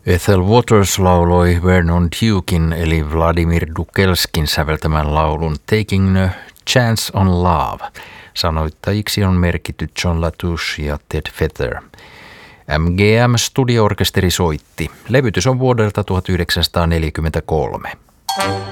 Ethel Waters lauloi Vernon Dukein eli Vladimir Dukelskin säveltämän laulun Taking a Chance on Love. Sanoittajiksi on merkitty John Latouche ja Ted Feather. MGM Studio-orkesteri soitti. Levytys on vuodelta 1943.